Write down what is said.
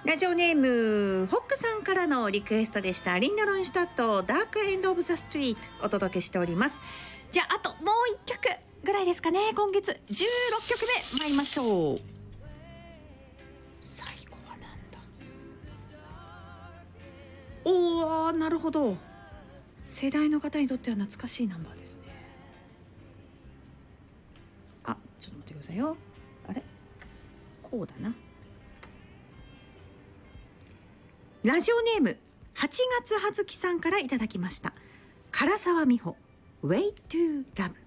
ラジオネームホックさんからのリクエストでした。リンダ・ロンシュタットダークエンド・オブ・ザ・ストリートお届けしております。じゃああともう1曲ぐらいですかね。今月16曲目参りましょう。最後はなんだ。おー、なるほど。世代の方にとっては懐かしいナンバーですね。あ、ちょっと待ってくださいよ。あれ、こうだな。ラジオネーム8月葉月さんからいただきました。唐沢美穂 Way to Love。